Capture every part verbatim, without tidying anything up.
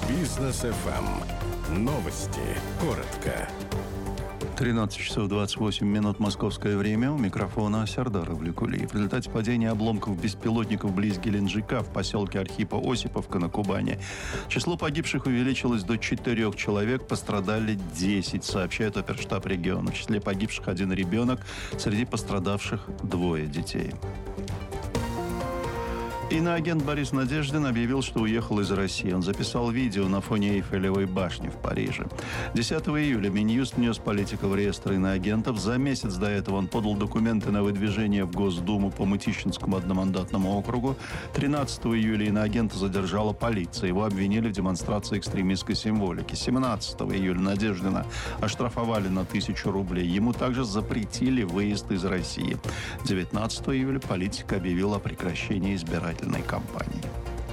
Бизнес эф эм. Новости. Коротко. тринадцать часов двадцать восемь минут московское время. У микрофона Сердар Авликулиев. В результате падения обломков беспилотников близ Геленджика в поселке Архипо-Осиповка на Кубани число погибших увеличилось до четырех человек, пострадали десять, сообщает оперштаб региона. В числе погибших один ребенок, среди пострадавших двое детей. Иноагент Борис Надеждин объявил, что уехал из России. Он записал видео на фоне Эйфелевой башни в Париже. десятого июля Минюст внес политика в реестр иноагентов. За месяц до этого он подал документы на выдвижение в Госдуму по Мытищинскому одномандатному округу. тринадцатого июля иноагента задержала полиция. Его обвинили в демонстрации экстремистской символики. семнадцатого июля Надеждина оштрафовали на тысячу рублей. Ему также запретили выезд из России. девятнадцатого июля политик объявил о прекращении избирательной кампании.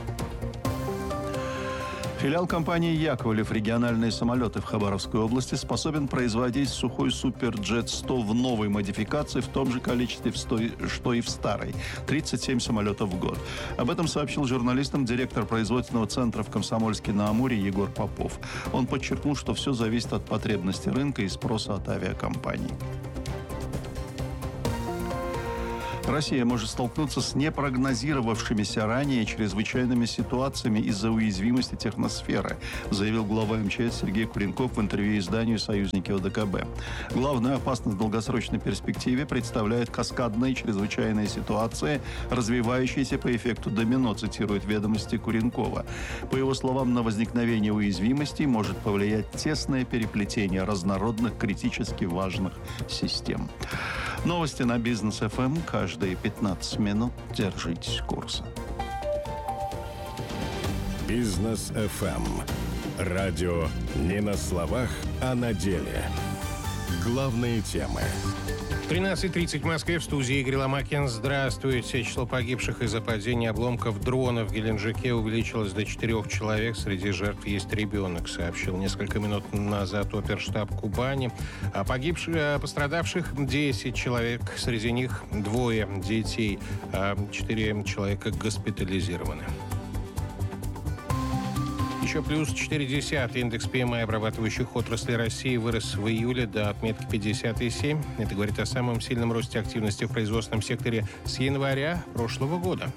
Филиал компании «Яковлев региональные самолеты» в Хабаровской области способен производить сухой Суперджет сто в новой модификации в том же количестве, что и в старой. тридцать семь самолетов в год. Об этом сообщил журналистам директор производственного центра в Комсомольске-на-Амуре Егор Попов. Он подчеркнул, что все зависит от потребностей рынка и спроса от авиакомпаний. Россия может столкнуться с непрогнозировавшимися ранее чрезвычайными ситуациями из-за уязвимости техносферы, заявил глава эм че эс Сергей Куренков в интервью изданию «Союзники о дэ ка бэ». Главную опасность в долгосрочной перспективе представляют каскадные чрезвычайные ситуации, развивающиеся по эффекту домино, цитирует «Ведомости» Куренкова. По его словам, на возникновение уязвимостей может повлиять тесное переплетение разнородных критически важных систем. Новости на Бизнес эф эм каждые пятнадцать минут. Держитесь курса. Бизнес эф эм. Радио не на словах, а на деле. Главные темы. тринадцать тридцать в Москве, в студии Игорь Ломакин. Здравствуйте. Число погибших из-за падения обломков дрона в Геленджике увеличилось до четырех человек. Среди жертв есть ребенок, сообщил несколько минут назад оперштаб Кубани. А погибших, пострадавших десять человек. Среди них двое детей. четыре человека госпитализированы. Еще плюс четыре десятых. Индекс пи эм ай обрабатывающих отрасли России вырос в июле до отметки пятьдесят семь. Это говорит о самом сильном росте активности в производственном секторе с января прошлого года.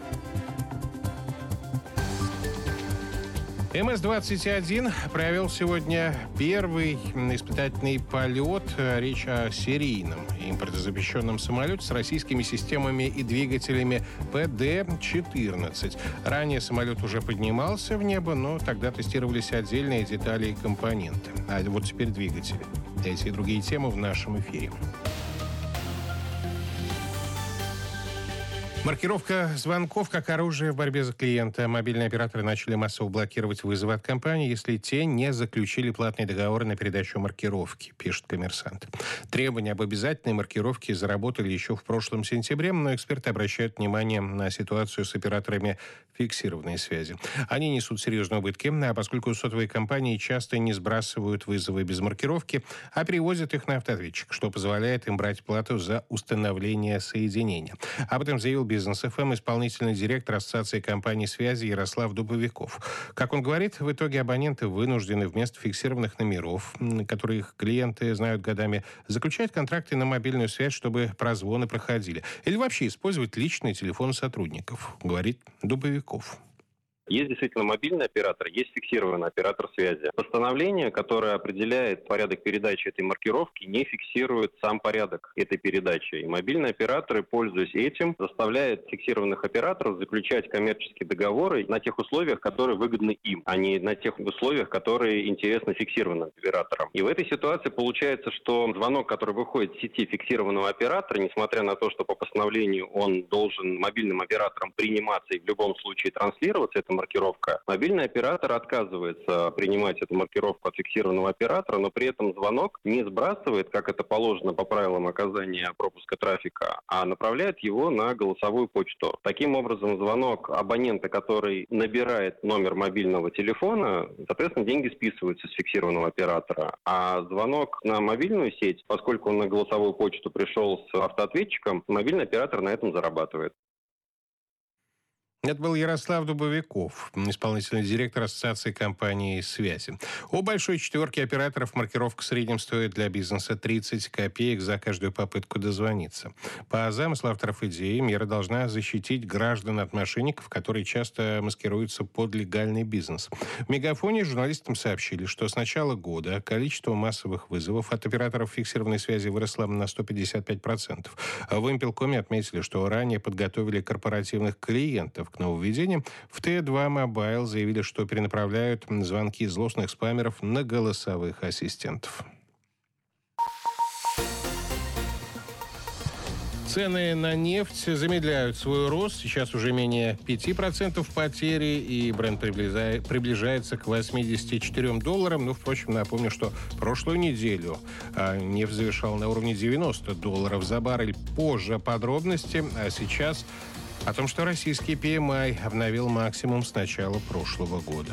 эм эс двадцать один провел сегодня первый испытательный полет. Речь о серийном импортозапрещенном самолете с российскими системами и двигателями пэ дэ четырнадцать. Ранее самолет уже поднимался в небо, но тогда тестировались отдельные детали и компоненты. А вот теперь двигатели. Эти и другие темы в нашем эфире. Маркировка звонков как оружие в борьбе за клиента. Мобильные операторы начали массово блокировать вызовы от компаний, если те не заключили платные договоры на передачу маркировки, пишет «Коммерсант». Требования об обязательной маркировке заработали еще в прошлом сентябре, но эксперты обращают внимание на ситуацию с операторами фиксированной связи. Они несут серьезные убытки, а поскольку сотовые компании часто не сбрасывают вызовы без маркировки, а перевозят их на автоответчик, что позволяет им брать плату за установление соединения. Об этом заявил Бизнес эф эм исполнительный директор Ассоциации компаний связи Ярослав Дубовиков. Как он говорит, в итоге абоненты вынуждены вместо фиксированных номеров, которые их клиенты знают годами, заключать контракты на мобильную связь, чтобы прозвоны проходили. Или вообще использовать личные телефоны сотрудников, говорит Дубовиков. Есть действительно мобильный оператор, есть фиксированный оператор связи. Постановление, которое определяет порядок передачи этой маркировки, не фиксирует сам порядок этой передачи. И мобильные операторы, пользуясь этим, заставляют фиксированных операторов заключать коммерческие договоры на тех условиях, которые выгодны им, а не на тех условиях, которые интересны фиксированным операторам. И в этой ситуации получается, что звонок, который выходит с сети фиксированного оператора, несмотря на то, что по постановлению он должен мобильным оператором приниматься и в любом случае транслироваться, это маркировка. Мобильный оператор отказывается принимать эту маркировку от фиксированного оператора, но при этом звонок не сбрасывает, как это положено по правилам оказания пропуска трафика, а направляет его на голосовую почту. Таким образом, звонок абонента, который набирает номер мобильного телефона, соответственно, деньги списываются с фиксированного оператора. А звонок на мобильную сеть, поскольку он на голосовую почту пришел с автоответчиком, мобильный оператор на этом зарабатывает. Это был Ярослав Дубовиков, исполнительный директор Ассоциации компаний связи. У большой четверки операторов маркировка в среднем стоит для бизнеса тридцать копеек за каждую попытку дозвониться. По замыслу авторов идеи, мера должна защитить граждан от мошенников, которые часто маскируются под легальный бизнес. В Мегафоне журналистам сообщили, что с начала года количество массовых вызовов от операторов фиксированной связи выросло на сто пятьдесят пять процентов. В Импелкоме отметили, что ранее подготовили корпоративных клиентов к нововведениям. В Тэ два Мобайл заявили, что перенаправляют звонки злостных спамеров на голосовых ассистентов. Цены на нефть замедляют свой рост. Сейчас уже менее пяти процентов потери, и бренд приближается к восьмидесяти четырем долларам. Ну, впрочем, напомню, что прошлую неделю нефть завершала на уровне девяноста долларов за баррель. Позже подробности, а сейчас о том, что российский пи эм ай обновил максимум с начала прошлого года.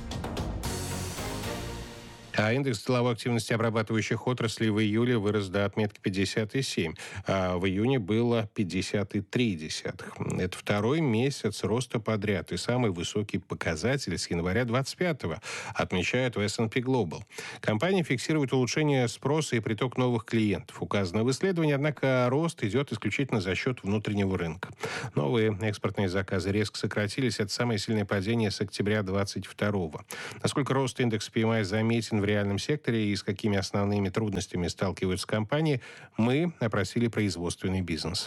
А индекс деловой активности обрабатывающих отраслей в июле вырос до отметки пятьдесят семь, а в июне было пятьдесят три. Это второй месяц роста подряд и самый высокий показатель с января двадцать пятого, отмечают в эс энд пи Global. Компания фиксирует улучшение спроса и приток новых клиентов. Указано в исследовании, однако рост идет исключительно за счет внутреннего рынка. Новые экспортные заказы резко сократились. Это самое сильное падение с октября двадцать второго. Насколько рост индекса пи эм ай заметен в реальном секторе и с какими основными трудностями сталкиваются компании, мы опросили производственный бизнес.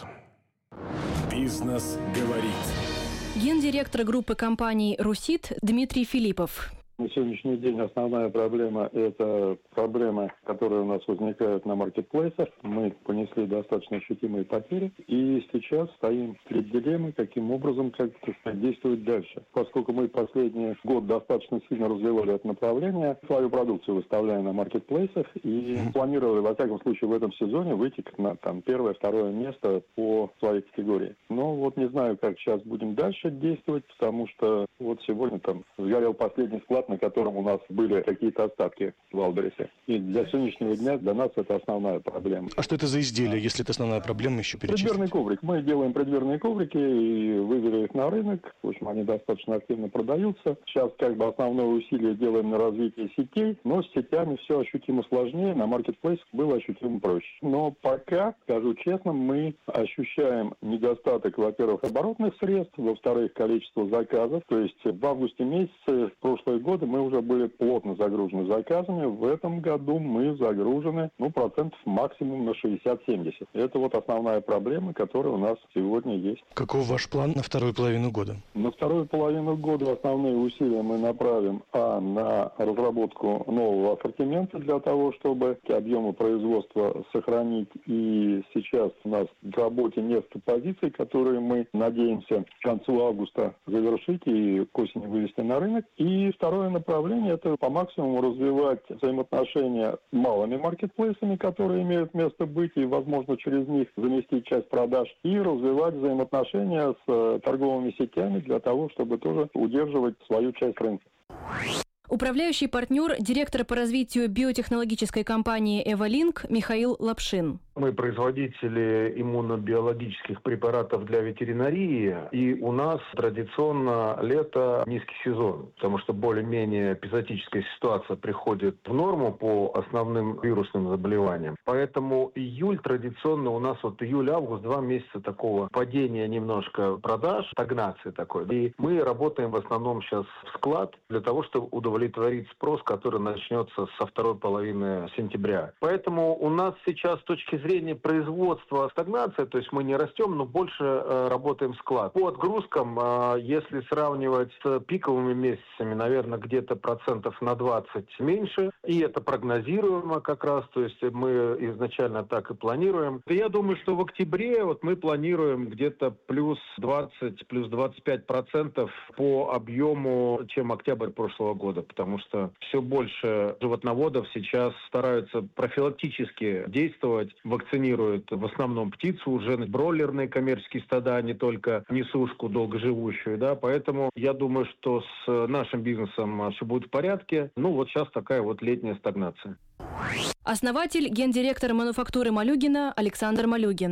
Бизнес говорит. Гендиректор группы компаний «Русит» Дмитрий Филиппов. На сегодняшний день основная проблема – это проблемы, которые у нас возникают на маркетплейсах. Мы понесли достаточно ощутимые потери, и сейчас стоим перед дилеммой, каким образом, как действовать дальше. Поскольку мы последний год достаточно сильно развивали это направление, свою продукцию выставляя на маркетплейсах и планировали, во всяком случае, в этом сезоне выйти на там, первое-второе место по своей категории. Но вот не знаю, как сейчас будем дальше действовать, потому что вот сегодня там сгорел последний склад, на котором у нас были какие-то остатки в Валбересе. И для сегодняшнего дня для нас это основная проблема. А что это за изделие, если это основная проблема, еще перечислить? Преддверный коврик. Мы делаем преддверные коврики и вывели их на рынок. В общем, они достаточно активно продаются. Сейчас как бы основное усилие делаем на развитие сетей, но с сетями все ощутимо сложнее. На маркетплейсах было ощутимо проще. Но пока, скажу честно, мы ощущаем недостаток, во-первых, оборотных средств, во-вторых, количество заказов. То есть в августе месяце прошлого года мы уже были плотно загружены заказами. В этом году мы загружены, ну, процентов максимум на шестьдесят-семьдесят. Это вот основная проблема, которая у нас сегодня есть. Каков ваш план на вторую половину года? На вторую половину года основные усилия мы направим а, на разработку нового ассортимента для того, чтобы объемы производства сохранить. И сейчас у нас в работе несколько позиций, которые мы надеемся к концу августа завершить и к осени вывести на рынок. И второе направление – это по максимуму развивать взаимоотношения с малыми маркетплейсами, которые имеют место быть, и, возможно, через них заместить часть продаж, и развивать взаимоотношения с торговыми сетями для того, чтобы тоже удерживать свою часть рынка. Управляющий партнер, директор по развитию биотехнологической компании «Эволинк» Михаил Лапшин. Мы производители иммунобиологических препаратов для ветеринарии, и у нас традиционно лето низкий сезон, потому что более-менее эпизодическая ситуация приходит в норму по основным вирусным заболеваниям. Поэтому июль традиционно у нас вот июль-август, два месяца такого падения немножко продаж, стагнации такой. И мы работаем в основном сейчас в склад для того, чтобы удовлетворить спрос, который начнется со второй половины сентября. Поэтому у нас сейчас с точки зрения производства стагнация, то есть мы не растем, но больше э, работаем в склад. По отгрузкам, э, если сравнивать с пиковыми месяцами, наверное, где-то процентов на двадцать меньше, и это прогнозируемо как раз, то есть мы изначально так и планируем. И я думаю, что в октябре вот мы планируем где-то плюс двадцать, плюс двадцать пять процентов по объему, чем октябрь прошлого года, потому что все больше животноводов сейчас стараются профилактически действовать, вакцинируют в основном птицу, уже бройлерные коммерческие стада, а не только несушку долгоживущую, да, поэтому я думаю, что с нашим бизнесом все будет в порядке. Ну вот сейчас такая вот летняя стагнация. Основатель, гендиректор мануфактуры Малюгина Александр Малюгин.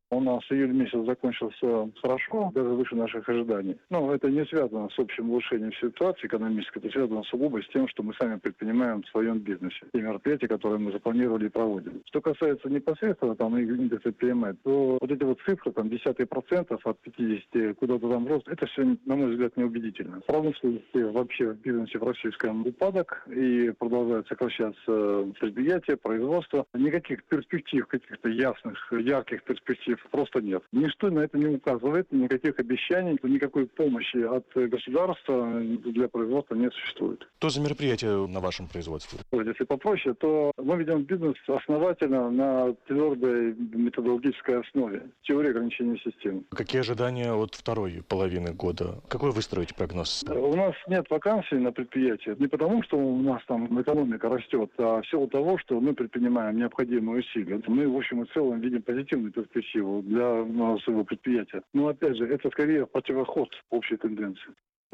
У нас июль месяц закончился хорошо, даже выше наших ожиданий. Но это не связано с общим улучшением ситуации экономической, это связано сугубо с тем, что мы сами предпринимаем в своем бизнесе. Те мероприятия, которые мы запланировали и проводим. Что касается непосредственно там индекса пи эм ай, то вот эти вот цифры, там, десятые процентов от пятидесяти куда-то там рост, это все, на мой взгляд, неубедительно. В промышленности вообще в бизнесе в российском упадок и продолжают сокращаться предприятия, производство. Никаких перспектив, каких-то ясных, ярких перспектив просто нет. Ничто на это не указывает, никаких обещаний, никакой помощи от государства для производства не существует. Что за мероприятие на вашем производстве? Если попроще, то мы ведем бизнес основательно на твердой методологической основе. Теория ограничения систем. Какие ожидания от второй половины года? Какой вы строите прогноз? У нас нет вакансий на предприятии. Не потому, что у нас там экономика растет, а в силу того, что мы предпринимаем необходимые усилия. Мы, в общем и целом, видим позитивную перспективу для своего предприятия. Но, опять же, это скорее противоход общей тенденции.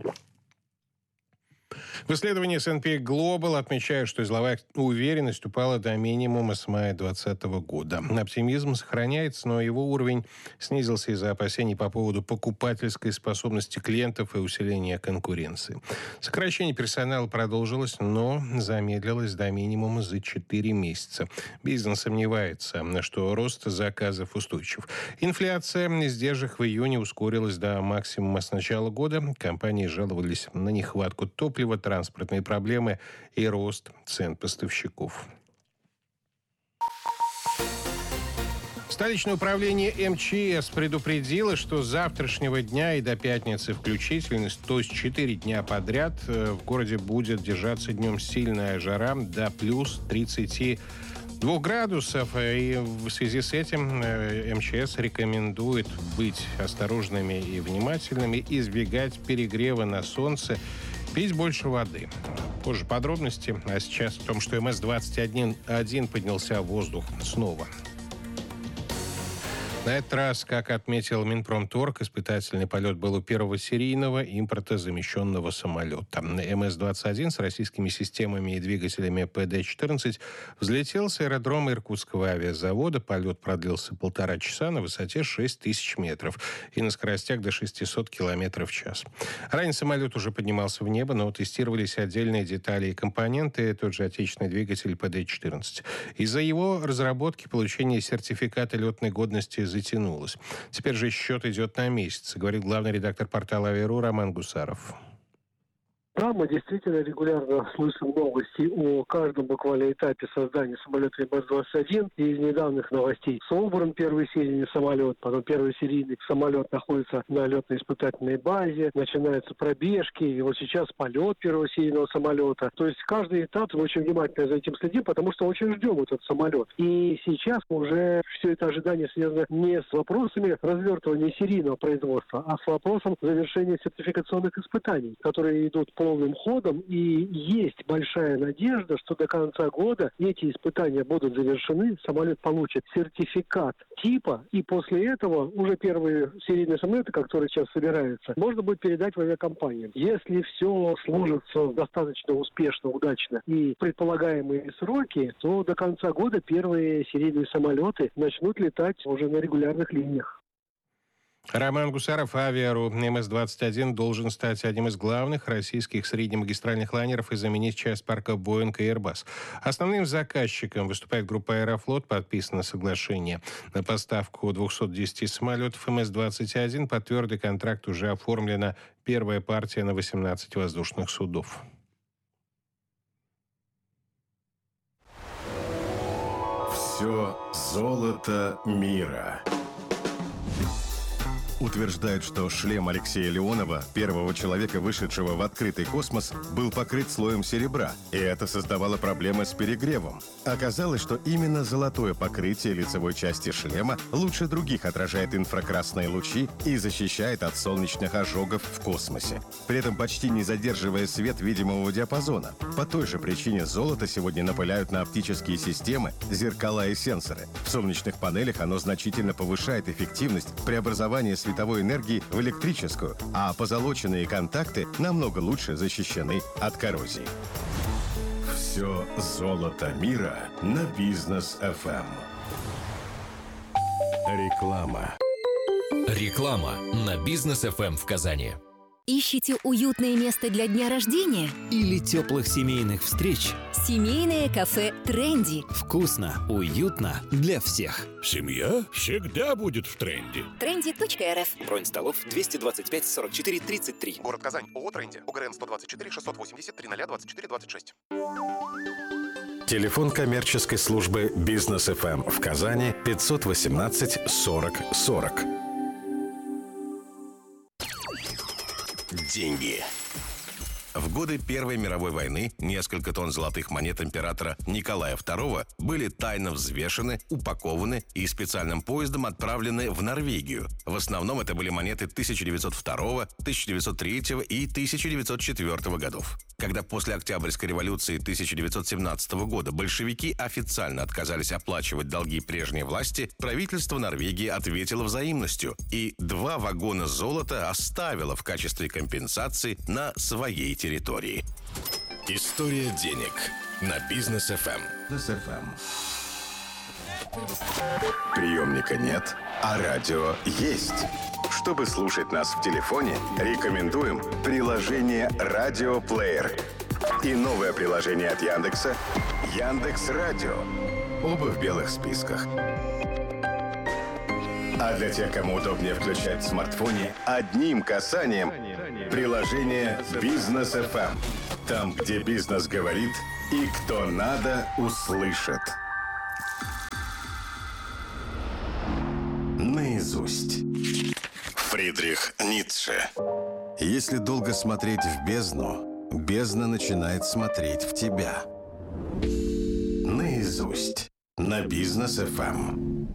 В исследовании эс энд пи Global отмечают, что деловая уверенность упала до минимума с мая двадцатого года. Оптимизм сохраняется, но его уровень снизился из-за опасений по поводу покупательской способности клиентов и усиления конкуренции. Сокращение персонала продолжилось, но замедлилось до минимума за четыре месяца. Бизнес сомневается, что рост заказов устойчив. Инфляция сдержек в июне ускорилась до максимума с начала года. Компании жаловались на нехватку топлива, транспортные проблемы и рост цен поставщиков. Столичное управление эм че эс предупредило, что с завтрашнего дня и до пятницы включительно, то есть четыре дня подряд, в городе будет держаться днем сильная жара до плюс тридцати двух градусов. И в связи с этим эм че эс рекомендует быть осторожными и внимательными, избегать перегрева на солнце, пить больше воды. Позже подробности. А сейчас о том, что эм эс двадцать один поднялся в воздух снова. На этот раз, как отметил Минпромторг, испытательный полет был у первого серийного импортозамещенного самолета. эм эс двадцать один с российскими системами и двигателями пэ дэ четырнадцать взлетел с аэродрома Иркутского авиазавода. Полет продлился полтора часа на высоте шесть тысяч метров и на скоростях до шестьсот километров в час. Ранее самолет уже поднимался в небо, но тестировались отдельные детали и компоненты, тот же отечественный двигатель пэ дэ четырнадцать. Из-за его разработки получение сертификата летной годности затянулось. Теперь же счет идет на месяц, говорит главный редактор портала «Авиару» Роман Гусаров. Да, мы действительно регулярно слышим новости о каждом буквально этапе создания самолета эм эс двадцать один. И из недавних новостей собран первый серийный самолет, потом первый серийный самолет находится на летно-испытательной базе, начинаются пробежки, и вот сейчас полет первого серийного самолета. То есть каждый этап мы очень внимательно за этим следим, потому что очень ждем этот самолет. И сейчас уже все это ожидание связано не с вопросами развертывания серийного производства, а с вопросом завершения сертификационных испытаний, которые идут по полным ходом, и есть большая надежда, что до конца года эти испытания будут завершены, самолет получит сертификат типа, и после этого уже первые серийные самолеты, которые сейчас собираются, можно будет передать в авиакомпанию. Если все сложится достаточно успешно, удачно и предполагаемые сроки, то до конца года первые серийные самолеты начнут летать уже на регулярных линиях. Роман Гусаров, Авиару. эм эс двадцать один должен стать одним из главных российских среднемагистральных лайнеров и заменить часть парка Boeing и Airbus. Основным заказчиком выступает группа «Аэрофлот». Подписано соглашение на поставку двухсот десяти самолетов эм эс двадцать один. Под твердый контракт уже оформлена первая партия на восемнадцать воздушных судов. Все золото мира. Утверждают, что шлем Алексея Леонова, первого человека, вышедшего в открытый космос, был покрыт слоем серебра, и это создавало проблемы с перегревом. Оказалось, что именно золотое покрытие лицевой части шлема лучше других отражает инфракрасные лучи и защищает от солнечных ожогов в космосе, при этом почти не задерживая свет видимого диапазона. По той же причине золото сегодня напыляют на оптические системы, зеркала и сенсоры. В солнечных панелях оно значительно повышает эффективность преобразования световой энергии в электрическую, а позолоченные контакты намного лучше защищены от коррозии. Все золото мира на Бизнес эф эм. Реклама. Реклама на Бизнес эф эм в Казани. Ищите уютное место для дня рождения? Или теплых семейных встреч? Семейное кафе «Тренди». Вкусно, уютно для всех. Семья всегда будет в тренде. тренди точка эр эф. Бронь столов двести двадцать пять сорок четыре тридцать три. Город Казань. ООО «Тренди». ОГРН сто двадцать четыре шестьсот восемьдесят тридцать двадцать четыре двадцать шесть. Телефон коммерческой службы Бизнес эф эм в Казани пятьсот восемнадцать сорок сорок. Деньги. В годы Первой мировой войны несколько тонн золотых монет императора Николая второго были тайно взвешены, упакованы и специальным поездом отправлены в Норвегию. В основном это были монеты тысяча девятьсот второго, тысяча девятьсот третьего и тысяча девятьсот четвёртого годов. Когда после Октябрьской революции тысяча девятьсот семнадцатого года большевики официально отказались оплачивать долги прежней власти, правительство Норвегии ответило взаимностью и два вагона золота оставило в качестве компенсации на своей территории. территории. История денег на Бизнес эф эм. Бизнес эф эм. Приемника нет, а радио есть. Чтобы слушать нас в телефоне, рекомендуем приложение «Радиоплеер» и новое приложение от Яндекса «Яндекс.Радио». Оба в белых списках. А для тех, кому удобнее включать в смартфоне, одним касанием приложение «Бизнес эф эм». Там, где бизнес говорит и кто надо, услышит. Наизусть. Фридрих Ницше. Если долго смотреть в бездну, бездна начинает смотреть в тебя. Наизусть. На Бизнес эф эм.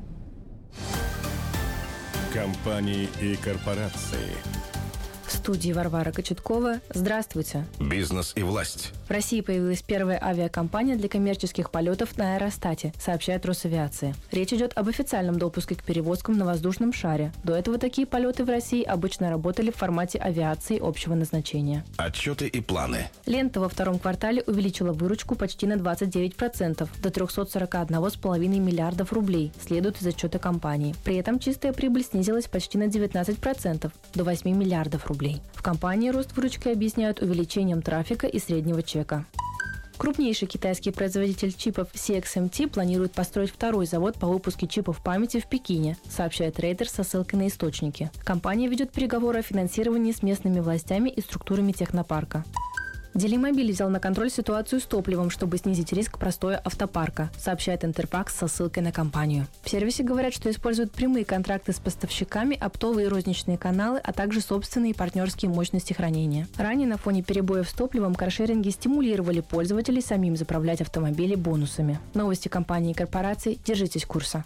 Компании и корпорации. В студии Варвара Кочеткова. Здравствуйте. Бизнес и власть. В России появилась первая авиакомпания для коммерческих полетов на аэростате, сообщает Росавиация. Речь идет об официальном допуске к перевозкам на воздушном шаре. До этого такие полеты в России обычно работали в формате авиации общего назначения. Отчеты и планы. Лента во втором квартале увеличила выручку почти на двадцать девять процентов, до триста сорок один целых пять десятых миллиардов рублей, следует из отчета компании. При этом чистая прибыль снизилась почти на девятнадцать процентов, до восемь миллиардов рублей. В компании рост выручки объясняют увеличением трафика и среднего чека. Крупнейший китайский производитель чипов си экс эм ти планирует построить второй завод по выпуску чипов памяти в Пекине, сообщает Reuters со ссылкой на источники. Компания ведет переговоры о финансировании с местными властями и структурами технопарка. Делимобиль взял на контроль ситуацию с топливом, чтобы снизить риск простоя автопарка, сообщает Интерфакс со ссылкой на компанию. В сервисе говорят, что используют прямые контракты с поставщиками, оптовые и розничные каналы, а также собственные партнерские мощности хранения. Ранее на фоне перебоев с топливом каршеринги стимулировали пользователей самим заправлять автомобили бонусами. Новости компаний и корпораций. Держитесь курса.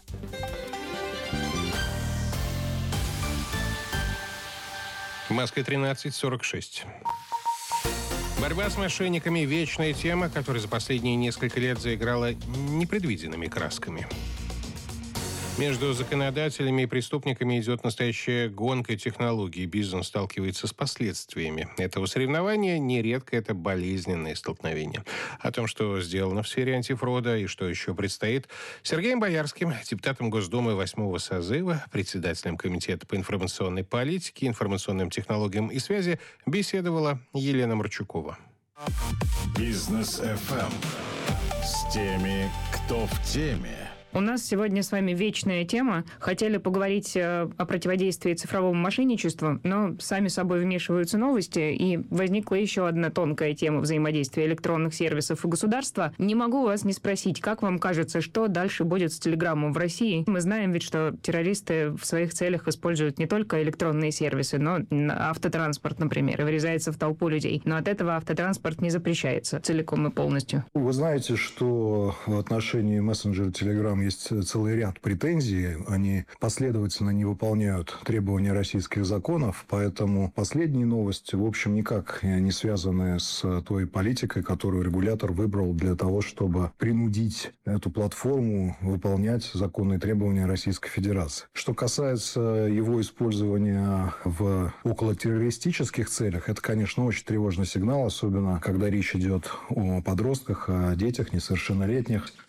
В Москве тринадцать сорок шесть. Борьба с мошенниками – вечная тема, которая за последние несколько лет заиграла непредвиденными красками. Между законодателями и преступниками идет настоящая гонка технологий. Бизнес сталкивается с последствиями этого соревнования. Нередко это болезненные столкновения. О том, что сделано в сфере антифрода и что еще предстоит, Сергеем Боярским, депутатом Госдумы восьмого созыва, председателем Комитета по информационной политике, информационным технологиям и связи, беседовала Елена Марчукова. Бизнес эф эм. С теми, кто в теме. У нас сегодня с вами вечная тема. Хотели поговорить о противодействии цифровому мошенничеству, но сами собой вмешиваются новости, и возникла еще одна тонкая тема взаимодействия электронных сервисов и государства. Не могу вас не спросить, как вам кажется, что дальше будет с Телеграмом в России? Мы знаем ведь, что террористы в своих целях используют не только электронные сервисы, но автотранспорт, например, и врезается в толпу людей. Но от этого автотранспорт не запрещается целиком и полностью. Вы знаете, что в отношении мессенджера Telegram есть целый ряд претензий. Они последовательно не выполняют требования российских законов, поэтому последние новости, в общем, никак не связаны с той политикой, которую регулятор выбрал для того, чтобы принудить эту платформу выполнять законные требования Российской Федерации. Что касается его использования в околотеррористических целях, это, конечно, очень тревожный сигнал, особенно когда речь идет о подростках, о детях несовершеннолетних.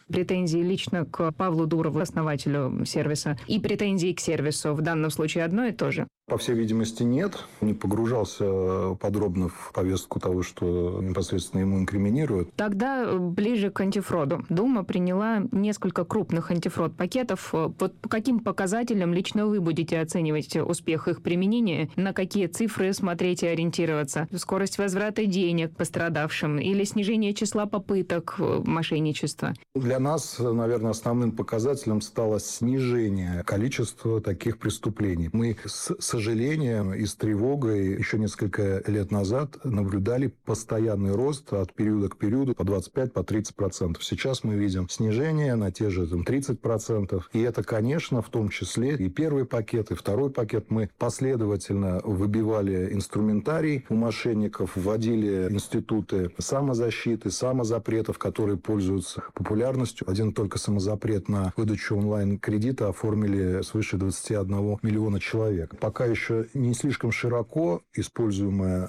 Претензии лично к Павлу Дурову, основателю сервиса, и претензии к сервису в данном случае одно и то же? По всей видимости, нет. Не погружался подробно в повестку того, что непосредственно ему инкриминируют. Тогда ближе к антифроду. Дума приняла несколько крупных антифрод-пакетов. Вот по каким показателям лично вы будете оценивать успех их применения? На какие цифры смотреть и ориентироваться? Скорость возврата денег пострадавшим или снижение числа попыток мошенничества? Для нас, наверное, основным показателем стало снижение количества таких преступлений. Мы с сожалением и с тревогой еще несколько лет назад наблюдали постоянный рост от периода к периоду по двадцать пять - по тридцать процентов. Сейчас мы видим снижение на те же там, тридцать процентов. И это, конечно, в том числе и первый пакет, и второй пакет. Мы последовательно выбивали инструментарий у мошенников, вводили институты самозащиты, самозапретов, которые пользуются популярностью. Один только самозапрет на выдачу онлайн-кредита оформили свыше двадцати одного миллиона человек. Пока еще не слишком широко используемая